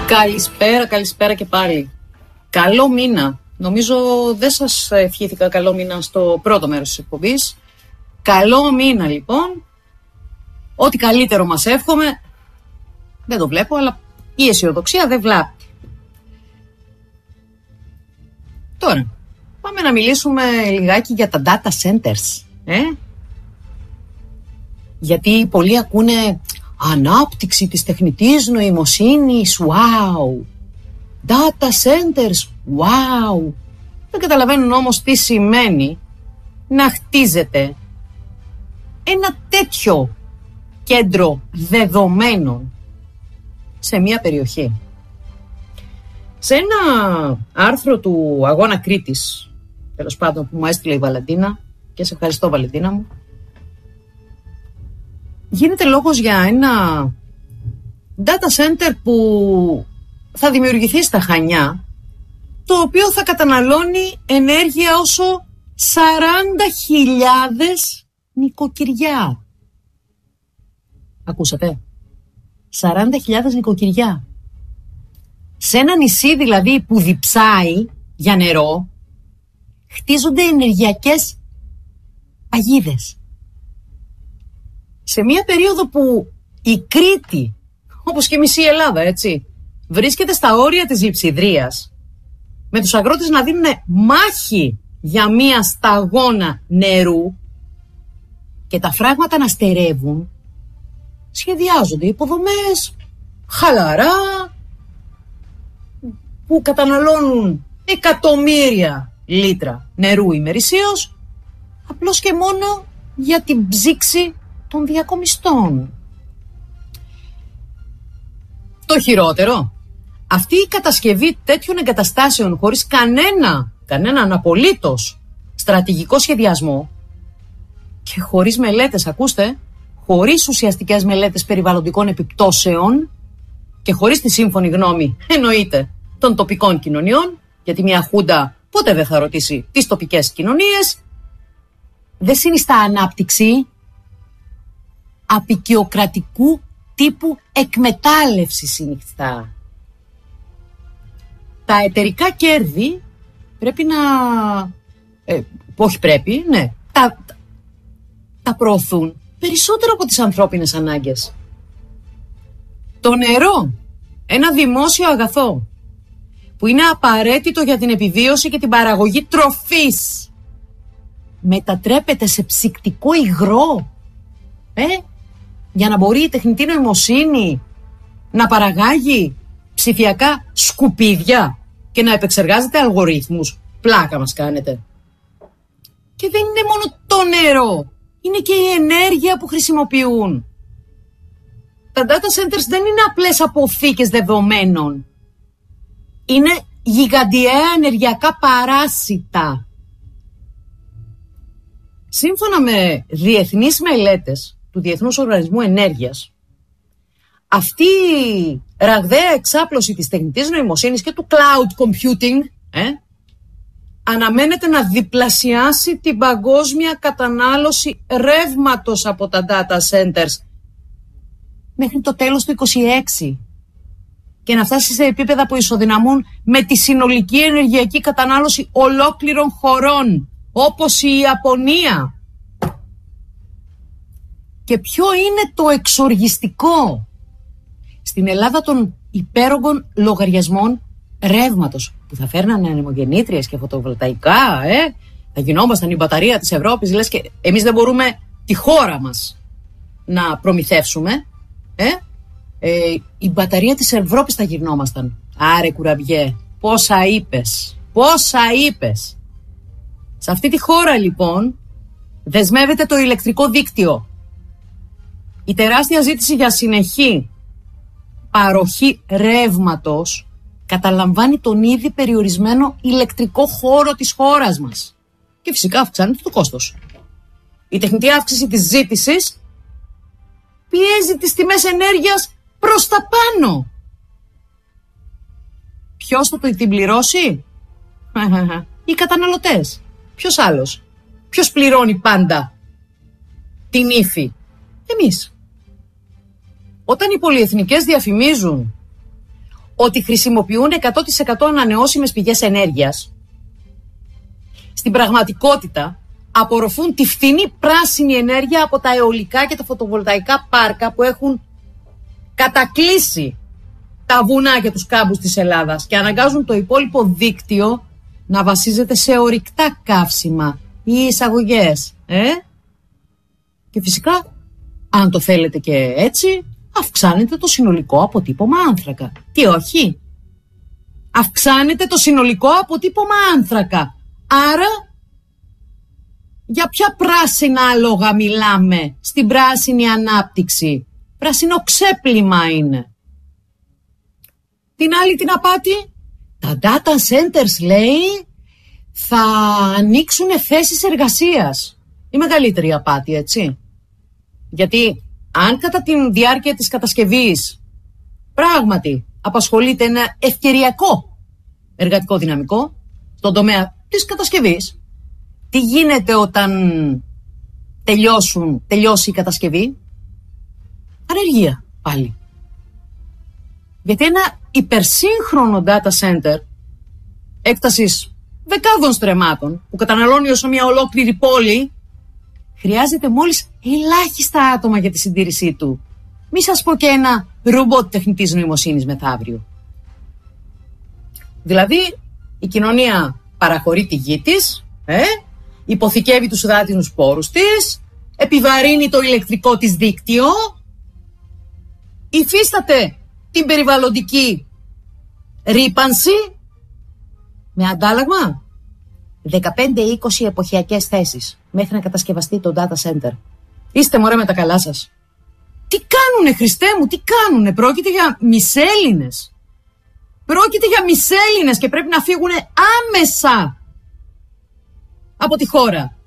Καλησπέρα και πάλι. Καλό μήνα. Νομίζω δεν σας ευχήθηκα καλό μήνα στο πρώτο μέρος της εκπομπής. Καλό μήνα λοιπόν. Ό,τι καλύτερο μας εύχομαι. Δεν το βλέπω, αλλά η αισιοδοξία δεν βλάπτει. Τώρα, πάμε να μιλήσουμε λιγάκι για τα data centers. Γιατί πολλοί ακούνε ανάπτυξη της τεχνητής νοημοσύνης, wow. Data centers, wow. Δεν καταλαβαίνουν όμως τι σημαίνει να χτίζεται ένα τέτοιο κέντρο δεδομένων σε μια περιοχή. Σε ένα άρθρο του Αγώνα Κρήτης, τέλος πάντων, που μου έστειλε η Βαλεντίνα, και σε ευχαριστώ Βαλεντίνα μου, γίνεται λόγος για ένα data center που θα δημιουργηθεί στα Χανιά, το οποίο θα καταναλώνει ενέργεια όσο 40.000 νοικοκυριά. Ακούσατε? 40.000 νοικοκυριά. Σε ένα νησί δηλαδή που διψάει για νερό, χτίζονται ενεργειακές παγίδες. Σε μια περίοδο που η Κρήτη, όπως και η μισή Ελλάδα, έτσι, βρίσκεται στα όρια της λειψιδρίας, με τους αγρότες να δίνουν μάχη για μια σταγόνα νερού και τα φράγματα να στερεύουν, σχεδιάζονται υποδομές χαλαρά που καταναλώνουν εκατομμύρια λίτρα νερού ημερησίως, απλώς και μόνο για την ψήξη των διακομιστών. Το χειρότερο, αυτή η κατασκευή τέτοιων εγκαταστάσεων χωρίς κανέναν απολύτως στρατηγικό σχεδιασμό και χωρίς μελέτες, ακούστε, χωρίς ουσιαστικές μελέτες περιβαλλοντικών επιπτώσεων και χωρίς τη σύμφωνη γνώμη, εννοείται, των τοπικών κοινωνιών, γιατί μια χούντα ποτέ δεν θα ρωτήσει τις τοπικές κοινωνίες, δεν συνιστά ανάπτυξη, απικιοκρατικού τύπου εκμετάλλευση συνιστά. Τα εταιρικά κέρδη πρέπει να... όχι πρέπει, ναι. Τα προωθούν περισσότερο από τις ανθρώπινες ανάγκες. Το νερό, ένα δημόσιο αγαθό, που είναι απαραίτητο για την επιβίωση και την παραγωγή τροφής, μετατρέπεται σε ψυκτικό υγρό, για να μπορεί η τεχνητή νοημοσύνη να παραγάγει ψηφιακά σκουπίδια και να επεξεργάζεται αλγορίθμους. Πλάκα μας κάνετε. Και δεν είναι μόνο το νερό, είναι και η ενέργεια που χρησιμοποιούν. Τα data centers δεν είναι απλές αποθήκες δεδομένων. Είναι γιγαντιαία ενεργειακά παράσιτα. Σύμφωνα με διεθνείς μελέτες του Διεθνούς Οργανισμού Ενέργειας, αυτή η ραγδαία εξάπλωση της τεχνητής νοημοσύνης και του cloud computing αναμένεται να διπλασιάσει την παγκόσμια κατανάλωση ρεύματος από τα data centers μέχρι το τέλος του 2026 και να φτάσει σε επίπεδα που ισοδυναμούν με τη συνολική ενεργειακή κατανάλωση ολόκληρων χωρών, όπως η Ιαπωνία. Και ποιο είναι το εξοργιστικό? Στην Ελλάδα των υπέρογκων λογαριασμών ρεύματος που θα φέρνανε ανεμογεννήτριες και φωτοβολταϊκά, θα γινόμασταν η μπαταρία της Ευρώπης, λες, και εμείς δεν μπορούμε τη χώρα μας να προμηθεύσουμε, η μπαταρία της Ευρώπης θα γινόμασταν. Άρε κουραμπιέ, πόσα είπες. Σε αυτή τη χώρα λοιπόν δεσμεύεται το ηλεκτρικό δίκτυο. Η τεράστια ζήτηση για συνεχή παροχή ρεύματος καταλαμβάνει τον ήδη περιορισμένο ηλεκτρικό χώρο της χώρας μας. Και φυσικά αυξάνεται το κόστος. Η τεχνητή αύξηση της ζήτησης πιέζει τις τιμές ενέργειας προς τα πάνω. Ποιος θα την πληρώσει? Οι καταναλωτές. Ποιος άλλος? Ποιος πληρώνει πάντα την ύφη? Εμείς. Όταν οι πολυεθνικές διαφημίζουν ότι χρησιμοποιούν 100% ανανεώσιμες πηγές ενέργειας, στην πραγματικότητα απορροφούν τη φθηνή πράσινη ενέργεια από τα αιωλικά και τα φωτοβολταϊκά πάρκα που έχουν κατακλείσει τα βουνά και τους κάμπους της Ελλάδας και αναγκάζουν το υπόλοιπο δίκτυο να βασίζεται σε ορυκτά καύσιμα ή εισαγωγές. Και φυσικά, αν το θέλετε και έτσι, αυξάνεται το συνολικό αποτύπωμα άνθρακα. Τι όχι? Αυξάνεται το συνολικό αποτύπωμα άνθρακα. Άρα, για ποια πράσινα άλογα μιλάμε στην πράσινη ανάπτυξη? Πράσινο ξέπλυμα είναι. Την άλλη την απάτη, τα data centers, λέει, θα ανοίξουν θέσεις εργασίας. Η μεγαλύτερη απάτη, έτσι. Γιατί αν κατά τη διάρκεια της κατασκευής πράγματι απασχολείται ένα ευκαιριακό εργατικό δυναμικό στον τομέα της κατασκευής, τι γίνεται όταν τελειώσει η κατασκευή? Ανεργία πάλι. Γιατί ένα υπερσύγχρονο data center έκτασης δεκάδων στρεμμάτων που καταναλώνει όσο μια ολόκληρη πόλη χρειάζεται μόλις ελάχιστα άτομα για τη συντήρησή του. Μη σας πω και ένα ρομπότ τεχνητής νοημοσύνης μεθαύριο. Δηλαδή η κοινωνία παραχωρεί τη γη της, υποθηκεύει τους υδάτινους πόρους της, επιβαρύνει το ηλεκτρικό της δίκτυο, υφίσταται την περιβαλλοντική ρύπανση με αντάλλαγμα 15-20 εποχιακές θέσεις μέχρι να κατασκευαστεί το data center. Είστε μωρέ με τα καλά σας? Τι κάνουνε, Χριστέ μου, τι κάνουνε? Πρόκειται για μισέλληνες. Πρόκειται για μισέλληνες και πρέπει να φύγουν άμεσα από τη χώρα.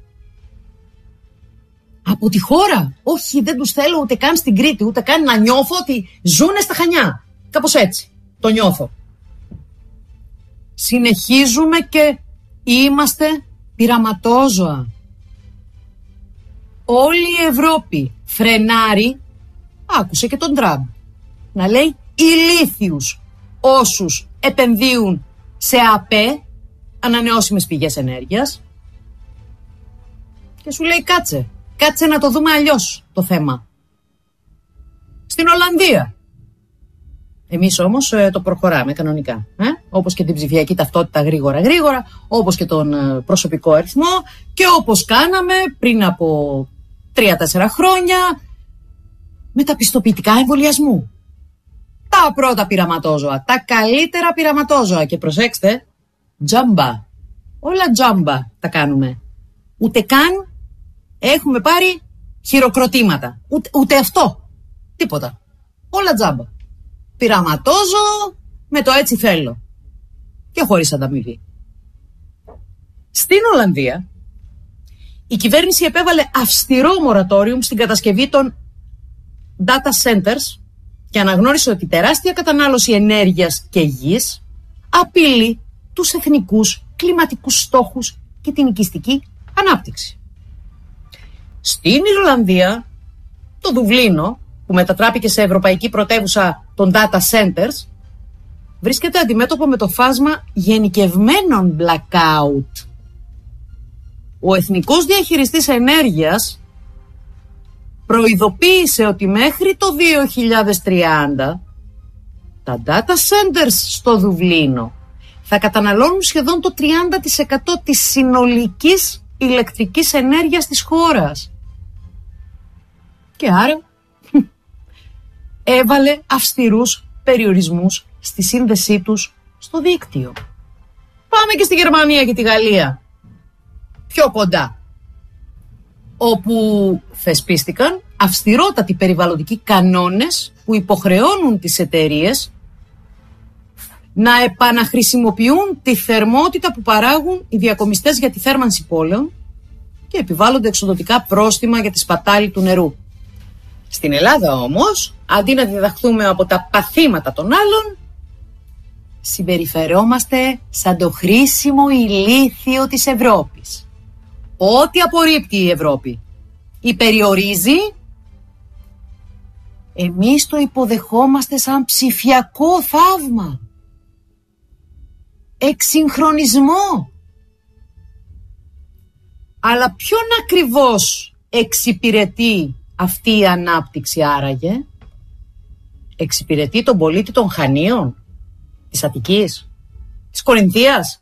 Από τη χώρα. Όχι, δεν τους θέλω ούτε καν στην Κρήτη, ούτε καν να νιώθω ότι ζουνε στα Χανιά. Κάπως έτσι το νιώθω. Συνεχίζουμε και είμαστε πειραματόζωα. Όλη η Ευρώπη φρενάρει, άκουσε και τον Τραμπ να λέει ηλίθιους όσους επενδύουν σε ΑΠΕ, ανανεώσιμες πηγές ενέργειας, και σου λέει κάτσε να το δούμε αλλιώς το θέμα. Στην Ολλανδία εμείς όμως το προχωράμε κανονικά, όπως και την ψηφιακή ταυτότητα γρήγορα, όπως και τον προσωπικό αριθμό και όπως κάναμε πριν από 3-4 χρόνια με τα πιστοποιητικά εμβολιασμού. Τα πρώτα πειραματόζωα, τα καλύτερα πειραματόζωα, και προσέξτε, τζάμπα, όλα τζάμπα τα κάνουμε. Ούτε καν έχουμε πάρει χειροκροτήματα, ούτε αυτό, τίποτα, όλα τζάμπα. Πειραματόζω με το έτσι θέλω και χωρίς ανταμοιβή. Στην Ολλανδία η κυβέρνηση επέβαλε αυστηρό μορατόριουμ στην κατασκευή των data centers και αναγνώρισε ότι η τεράστια κατανάλωση ενέργειας και γης απειλεί τους εθνικούς κλιματικούς στόχους και την οικιστική ανάπτυξη. Στην Ιρλανδία, το Δουβλίνο, που μετατράπηκε σε ευρωπαϊκή πρωτεύουσα των data centers, βρίσκεται αντιμέτωπο με το φάσμα γενικευμένων blackout. Ο Εθνικός Διαχειριστής Ενέργειας προειδοποίησε ότι μέχρι το 2030 τα data centers στο Δουβλίνο θα καταναλώνουν σχεδόν το 30% της συνολικής ηλεκτρικής ενέργειας της χώρας. Και άρα έβαλε αυστηρούς περιορισμούς στη σύνδεσή τους στο δίκτυο. Πάμε και στη Γερμανία και τη Γαλλία, πιο κοντά, όπου θεσπίστηκαν αυστηρότατοι περιβαλλοντικοί κανόνες που υποχρεώνουν τις εταιρείες να επαναχρησιμοποιούν τη θερμότητα που παράγουν οι διακομιστές για τη θέρμανση πόλεων και επιβάλλονται εξοδοτικά πρόστιμα για τη σπατάλη του νερού. Στην Ελλάδα όμως, αντί να διδαχθούμε από τα παθήματα των άλλων, συμπεριφερόμαστε σαν το χρήσιμο ηλίθιο της Ευρώπης. Ό,τι απορρίπτει η Ευρώπη ή περιορίζει, Εμείς το υποδεχόμαστε σαν ψηφιακό θαύμα. Εξυγχρονισμό. Αλλά ποιον ακριβώς εξυπηρετεί αυτή η ανάπτυξη άραγε? Εξυπηρετεί τον πολίτη των Χανίων, της Αττικής, της Κορινθίας,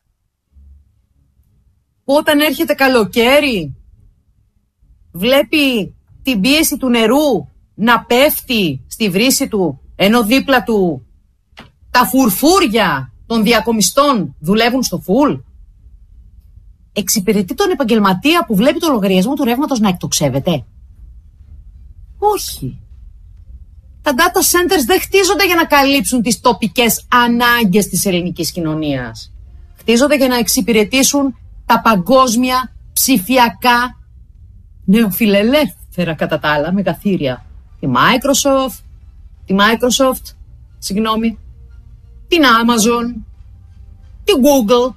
που όταν έρχεται καλοκαίρι βλέπει την πίεση του νερού να πέφτει στη βρύση του, ενώ δίπλα του τα φουρφούρια των διακομιστών δουλεύουν στο φουλ? Εξυπηρετεί τον επαγγελματία που βλέπει το λογαριασμό του ρεύματος να εκτοξεύεται? Όχι. Τα data centers δεν χτίζονται για να καλύψουν τις τοπικές ανάγκες της ελληνικής κοινωνίας. Χτίζονται για να εξυπηρετήσουν τα παγκόσμια ψηφιακά νεοφιλελεύθερα κατά τα άλλα μεγαθύρια. Τη Microsoft, την Amazon, την Google,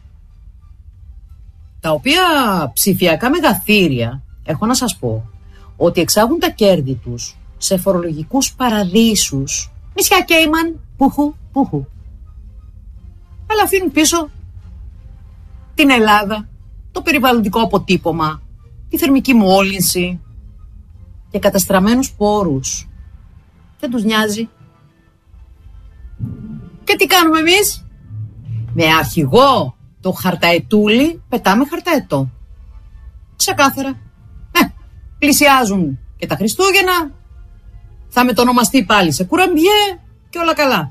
τα οποία ψηφιακά μεγαθύρια, έχω να σας πω, ότι εξάγουν τα κέρδη τους σε φορολογικούς παραδείσους, νησιά Κέιμαν, πουχου. Αλλά αφήνουν πίσω την Ελλάδα, το περιβαλλοντικό αποτύπωμα, τη θερμική μόλυνση και καταστραμμένους πόρους. Δεν τους νοιάζει. Και τι κάνουμε εμείς? Με αρχηγό το χαρταετούλι πετάμε χαρταετό. Ξεκάθαρα. Πλησιάζουν και τα Χριστούγεννα, θα μετονομαστεί πάλι σε κουραμπιέ και όλα καλά.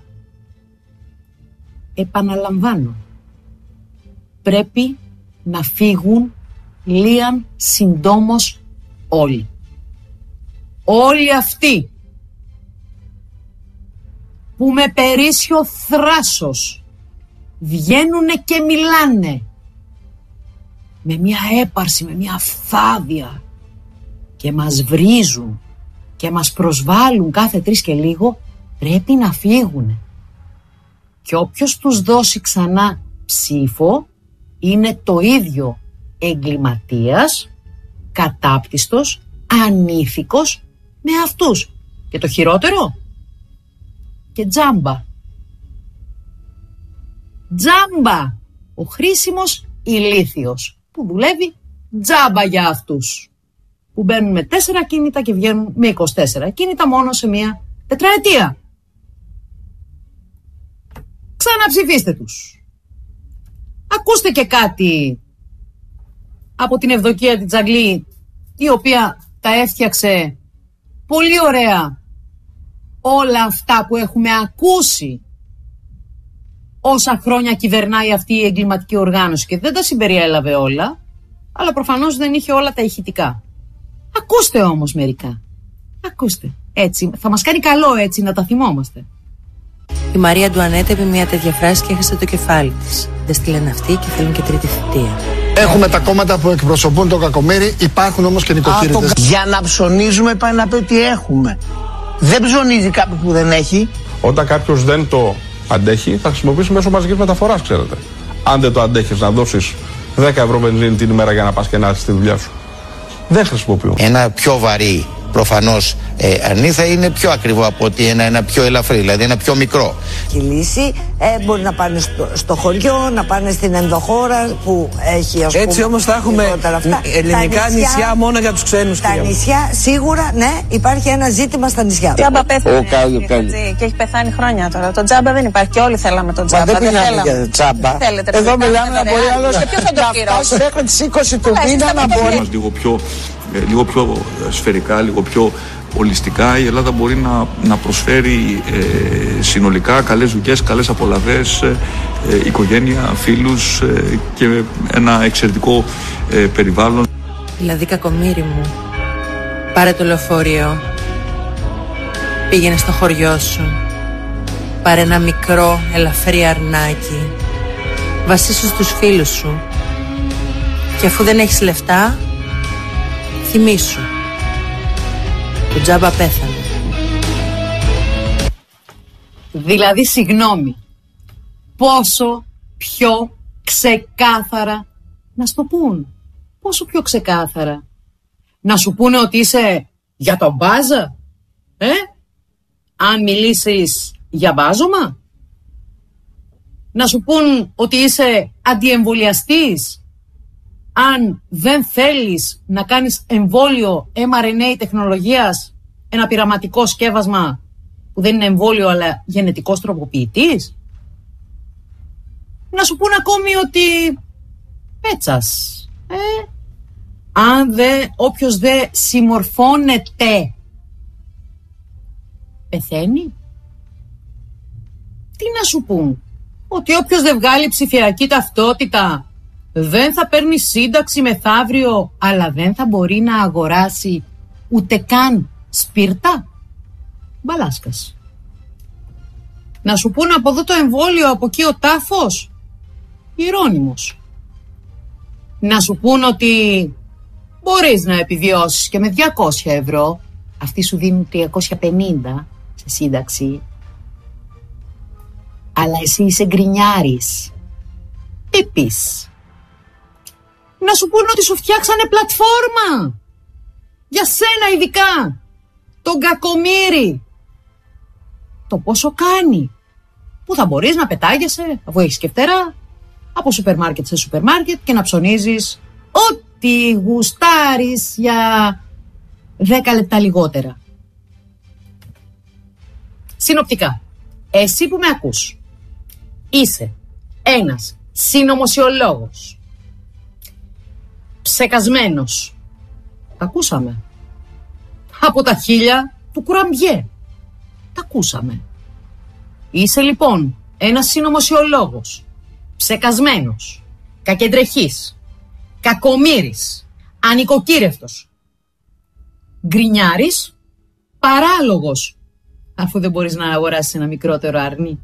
Επαναλαμβάνω, πρέπει να φύγουν λίαν συντόμως όλοι. Όλοι αυτοί που με περίσσιο θράσος βγαίνουνε και μιλάνε με μια έπαρση, με μια φθάδια και μας βρίζουν και μας προσβάλλουν κάθε 3 και λίγο, πρέπει να φύγουν. Και όποιος τους δώσει ξανά ψήφο είναι το ίδιο εγκληματίας, κατάπτυστος, ανήθικος με αυτούς. Και το χειρότερο, και τζάμπα. Τζάμπα, ο χρήσιμος ηλίθιος που δουλεύει τζάμπα για αυτούς, που μπαίνουν με 4 κίνητα και βγαίνουν με 24 κίνητα μόνο σε μία τετραετία. Ξαναψηφίστε τους. Ακούστε και κάτι από την Ευδοκία την Τζαγλή, η οποία τα έφτιαξε πολύ ωραία όλα αυτά που έχουμε ακούσει όσα χρόνια κυβερνάει αυτή η εγκληματική οργάνωση, και δεν τα συμπεριέλαβε όλα, αλλά προφανώς δεν είχε όλα τα ηχητικά. Ακούστε όμως μερικά. Ακούστε. Έτσι, θα μας κάνει καλό έτσι να τα θυμόμαστε. Η Μαρία Αντουανέτα είπε μια τέτοια φράση και έχασε το κεφάλι της. Δεν στη λένε αυτοί και θέλουν και τρίτη θητεία. Έχουμε τα κόμματα που εκπροσωπούν το κακομοίρι, υπάρχουν όμως και νοικοκύριδες. Για να ψωνίζουμε πάει να πει ότι έχουμε. Δεν ψωνίζει κάποιο που δεν έχει. Όταν κάποιος δεν το αντέχει, θα χρησιμοποιήσει μέσω μαζικής μεταφοράς, ξέρετε. Αν δεν το αντέχεις να δώσεις 10 ευρώ βενζίνη την ημέρα για να πας και να έρθεις στη δουλειά σου, δεν χρησιμοποιούν. Ένα πιο βαρύ, προφανώς, αρνήθα είναι πιο ακριβό από ότι ένα πιο ελαφρύ, δηλαδή ένα πιο μικρό. Η λύση μπορεί να πάνε στο χωριό, να πάνε στην ενδοχώρα που έχει, ας πούμε. Έτσι όμως θα έχουμε ελληνικά νησιά μόνο για τους ξένους. Τα νησιά, σίγουρα, ναι, υπάρχει ένα ζήτημα στα νησιά. Τζάμπα πέθανε. Και έχει πεθάνει χρόνια τώρα. Το τζάμπα δεν υπάρχει και όλοι θέλαμε το τζάμπα. Μα δεν μιλάμε για τζάμπα. Εδώ μιλάμε να μπορεί άλλος και ποιος θα το πληρώσει. Μέχρι τις 20 του μήνα να μπορεί. Λίγο πιο σφαιρικά, λίγο πιο ολιστικά, η Ελλάδα μπορεί να προσφέρει συνολικά καλές δουλειές, καλές απολαβές, οικογένεια, φίλους και ένα εξαιρετικό περιβάλλον. Δηλαδή, κακομοίρη μου, πάρε το λεωφορείο, πήγαινε στο χωριό σου, πάρε ένα μικρό ελαφρύ αρνάκι, βασίσου στους φίλους σου και αφού δεν έχεις λεφτά, θυμήσου. Το τζάμπα πέθανε. Δηλαδή, συγγνώμη, πόσο πιο ξεκάθαρα να σου το πούν? Πόσο πιο ξεκάθαρα? Να σου πούνε ότι είσαι για τον μπάζα? αν μιλήσεις για μπάζωμα? Να σου πούν ότι είσαι αντιεμβολιαστής αν δεν θέλεις να κάνεις εμβόλιο mRNA τεχνολογίας, ένα πειραματικό σκεύασμα που δεν είναι εμβόλιο αλλά γενετικός τροποποιητής? Να σου πούν ακόμη ότι πέτσας, αν όποιος δεν συμμορφώνεται πεθαίνει? Τι να σου πούν? Ότι όποιος δεν βγάλει ψηφιακή ταυτότητα δεν θα παίρνει σύνταξη μεθαύριο, αλλά δεν θα μπορεί να αγοράσει ούτε καν σπίρτα? Μπαλάσκας. Να σου πούν από εδώ το εμβόλιο, από εκεί ο τάφος? Ιερώνυμος. Να σου πούν ότι μπορείς να επιβιώσεις και με 200 ευρώ, αυτοί σου δίνουν 350 σε σύνταξη, αλλά εσύ είσαι γκρινιάρης. Πίπης. Να σου πούνε ότι σου φτιάξανε πλατφόρμα για σένα ειδικά, τον κακομοίρη. Το πόσο κάνει, που θα μπορείς να πετάγεσαι αφού έχεις και φτερά από σούπερ μάρκετ σε σούπερ μάρκετ και να ψωνίζεις ό,τι γουστάρεις για 10 λεπτά λιγότερα. Συνοπτικά, εσύ που με ακούς είσαι ένας συνωμοσιολόγος ψεκασμένος, τα ακούσαμε, από τα χείλια του Κουραμπιέ, τα ακούσαμε. Είσαι λοιπόν ένας συνωμοσιολόγος ψεκασμένος, κακεντρεχής, κακομοίρης, ανοικοκύρευτος, γκρινιάρης, παράλογος, αφού δεν μπορείς να αγοράσεις ένα μικρότερο αρνί,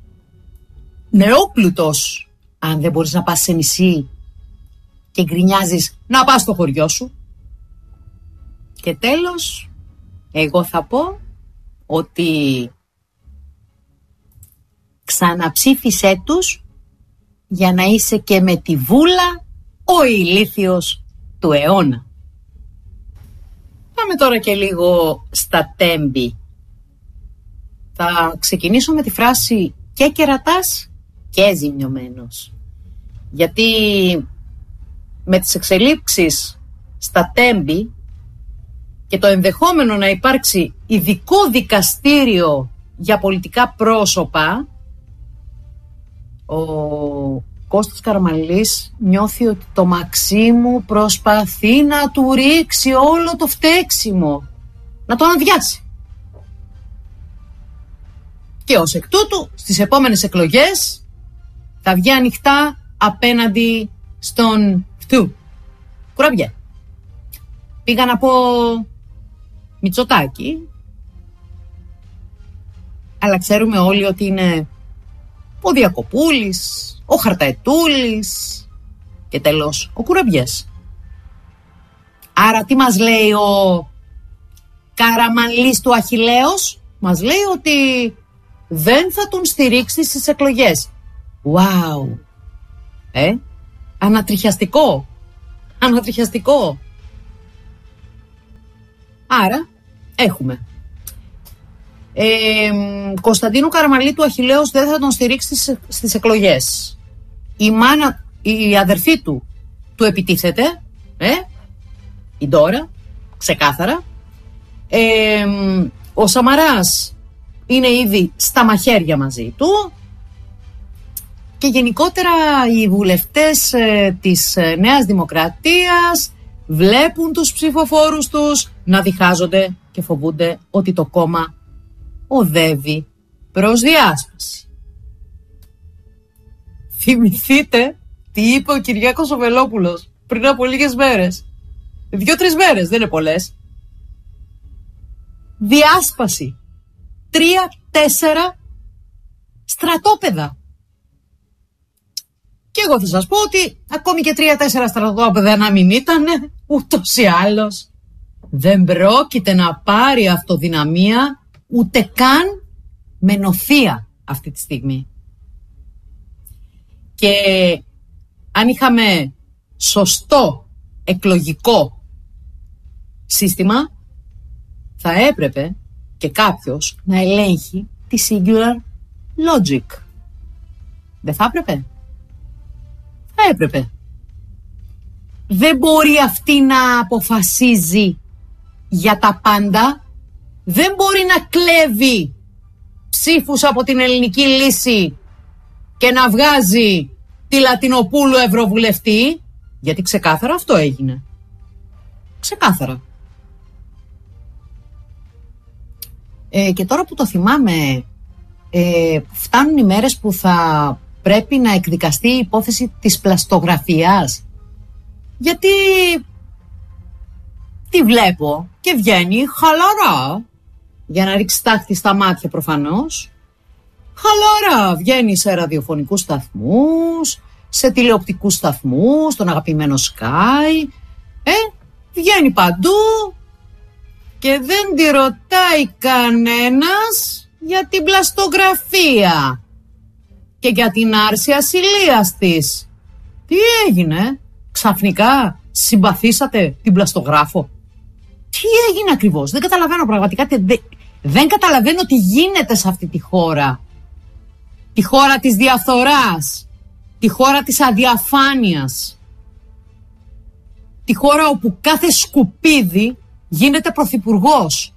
νεόπλουτος, αν δεν μπορείς να πας σε νησί και γκρινιάζεις να πας στο χωριό σου. Και τέλος, εγώ θα πω ότι ξαναψήφισέ τους για να είσαι και με τη βούλα ο ηλίθιος του αιώνα. Πάμε τώρα και λίγο στα τέμπη. Θα ξεκινήσω με τη φράση και κερατάς και ζημιωμένος. Γιατί με τις εξελίξεις στα τέμπη και το ενδεχόμενο να υπάρξει ειδικό δικαστήριο για πολιτικά πρόσωπα, ο Κώστας Καραμανλής νιώθει ότι το Μαξίμου προσπαθεί να του ρίξει όλο το φταίξιμο, να το αδειάσει. Και ως εκ τούτου στις επόμενες εκλογές θα βγει ανοιχτά απέναντι στον Κουραμπιέ. Πήγα να πω Μητσοτάκη, αλλά ξέρουμε όλοι ότι είναι ο Διακοπούλης, ο Χαρταετούλης και τέλος ο Κουραμπιές. Άρα τι μας λέει ο Καραμανλής του Αχιλλέος? Μας λέει ότι δεν θα τον στηρίξει στις εκλογές. Wow! Ανατριχιαστικό. Ανατριχιαστικό. Άρα έχουμε Κωνσταντίνου Καραμανλή του Αχιλλέος δεν θα τον στηρίξει στις εκλογές. Η αδερφή του επιτίθεται, η Ντόρα, ξεκάθαρα. Ο Σαμαράς είναι ήδη στα μαχαίρια μαζί του. Και γενικότερα οι βουλευτές της Νέας Δημοκρατίας βλέπουν τους ψηφοφόρους τους να διχάζονται και φοβούνται ότι το κόμμα οδεύει προς διάσπαση. Θυμηθείτε τι είπε ο Κυριάκος ο Βελόπουλος πριν από λίγες μέρες. 2-3 μέρες, δεν είναι πολλές. Διάσπαση. 3-4 στρατόπεδα. Και εγώ θα σας πω ότι ακόμη και 3-4 στρατόπεδα να μην ήταν, ούτως ή άλλως δεν πρόκειται να πάρει αυτοδυναμία ούτε καν με νοθεία αυτή τη στιγμή. Και αν είχαμε σωστό εκλογικό σύστημα, θα έπρεπε και κάποιος να ελέγχει τη singular logic. Δεν θα έπρεπε? Θα έπρεπε. Δεν μπορεί αυτή να αποφασίζει για τα πάντα. Δεν μπορεί να κλέβει ψήφους από την ελληνική λύση και να βγάζει τη Λατινοπούλου ευρωβουλευτή, γιατί ξεκάθαρα αυτό έγινε. Ξεκάθαρα. Και τώρα που το θυμάμαι, φτάνουν οι μέρες που θα πρέπει να εκδικαστεί η υπόθεση της πλαστογραφίας. Γιατί τη βλέπω και βγαίνει χαλαρά, για να ρίξει τάχτη στα μάτια προφανώς. Χαλαρά βγαίνει σε ραδιοφωνικούς σταθμούς, σε τηλεοπτικούς σταθμούς, στον αγαπημένο Sky. Βγαίνει παντού και δεν τη ρωτάει κανένας για την πλαστογραφία και για την άρση ασυλίας της. Τι έγινε? Ξαφνικά συμπαθήσατε την πλαστογράφο? Τι έγινε ακριβώς? Δεν καταλαβαίνω πραγματικά. Δεν καταλαβαίνω τι γίνεται σε αυτή τη χώρα. Τη χώρα της διαφθοράς. Τη χώρα της αδιαφάνειας. Τη χώρα όπου κάθε σκουπίδι γίνεται πρωθυπουργός.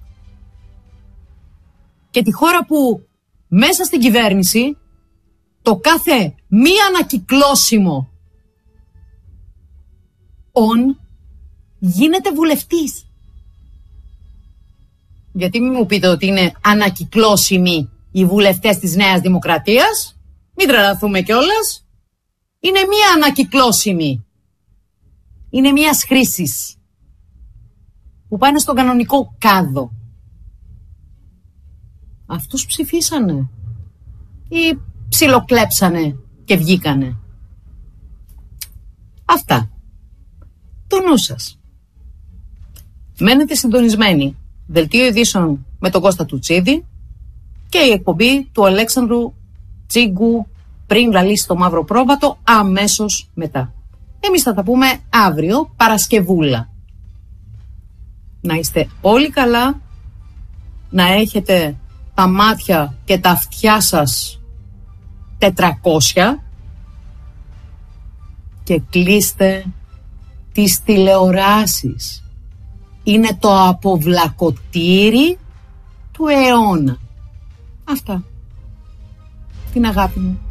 Και τη χώρα που μέσα στην κυβέρνηση το κάθε μη ανακυκλώσιμο γίνεται βουλευτής. Γιατί μην μου πείτε ότι είναι ανακυκλώσιμοι οι βουλευτές της Νέας Δημοκρατίας. Μην τρελαθούμε κιόλας. Είναι μία ανακυκλώσιμη. Είναι μίας χρήσης που πάνε στον κανονικό κάδο. Αυτούς ψηφίσανε ή ψιλοκλέψανε και βγήκανε? Αυτά. Το νου σας. Μένετε συντονισμένοι. Δελτίο ειδήσεων με τον Κώστα Τουτσίδη και η εκπομπή του Αλέξανδρου Τσίγκου πριν λαλήσει το μαύρο πρόβατο αμέσως μετά. Εμείς θα τα πούμε αύριο, Παρασκευούλα. Να είστε όλοι καλά, να έχετε τα μάτια και τα αυτιά σας 400 και κλείστε τις τηλεοράσεις. Είναι το αποβλακωτήρι του αιώνα. Αυτά. Την αγάπη μου.